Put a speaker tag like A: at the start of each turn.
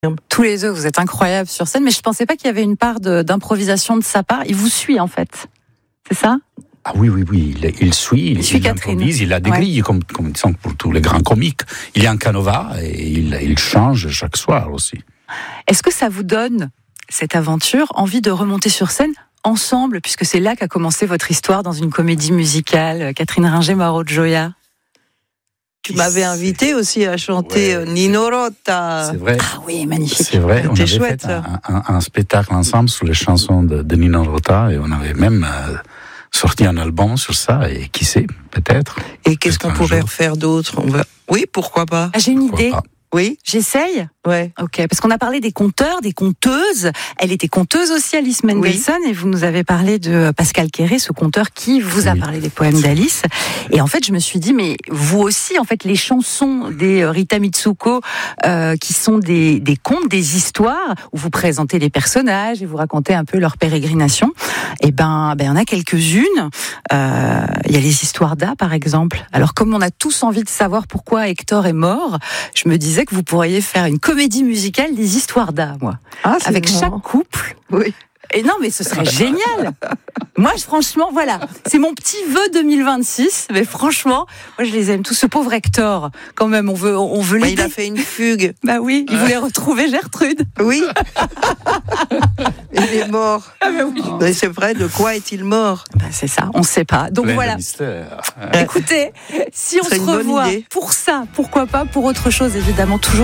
A: Tous les deux, vous êtes incroyables sur scène, mais je pensais pas qu'il y avait une part d'improvisation de sa part. Il vous suit en fait, c'est ça ?
B: Ah oui, il suit
A: Catherine.
B: improvise, il a des grilles, comme disons pour tous les grands comiques. Il y a un canevas et il change chaque soir aussi.
A: Est-ce que ça vous donne, cette aventure, envie de remonter sur scène ensemble, puisque c'est là qu'a commencé votre histoire dans une comédie musicale, Catherine Ringer, Mauro Gioia ?
C: Tu m'avais invité aussi à chanter Nino Rota.
B: C'est vrai.
A: Ah oui, magnifique.
B: C'est vrai, on avait
C: chouette,
B: fait un spectacle ensemble sur les chansons de Nino Rota et on avait même sorti un album sur ça et qui sait, peut-être.
C: Et qu'est-ce qu'on pourrait
B: jour.
C: faire d'autre ? Oui, pourquoi pas ?
A: Ah, j'ai une
B: Pourquoi
A: idée.
B: pas.
C: Oui,
A: J'essaye ?
C: ouais.
A: Ok, parce qu'on a parlé des conteurs, des conteuses. Elle était conteuse aussi, Alice Mendelssohn, et vous nous avez parlé de Pascal Quéré, ce conteur qui vous a parlé des poèmes d'Alice. Et en fait, je me suis dit, mais vous aussi, en fait, les chansons des Rita Mitsuko, qui sont des contes, des histoires, où vous présentez les personnages et vous racontez un peu leur pérégrination. Et ben, il y en a quelques-unes. Il y a les histoires d'A, par exemple. Alors, comme on a tous envie de savoir pourquoi Hector est mort, je me disais que vous pourriez faire une comédie musicale des histoires d'A, moi.
C: Ah, c'est
A: Avec
C: marrant.
A: chaque couple.
C: Oui.
A: Et non, mais ce serait génial. Moi, franchement, voilà. C'est mon petit vœu 2026. Mais franchement, moi, je les aime tous. Ce pauvre Hector, quand même, on veut
C: Bah,
A: l'aider.
C: il a fait une fugue.
A: Bah oui, il voulait retrouver Gertrude.
C: Oui. Il est mort.
A: Ah bah oui.
C: Mais c'est vrai, de quoi est-il mort ?
A: Bah, c'est ça, on sait pas. Donc
B: Plein de
A: voilà.
B: mystères.
A: Écoutez, si on
C: C'est
A: se
C: une bonne
A: revoit
C: idée.
A: pour ça, pourquoi pas pour autre chose, évidemment, toujours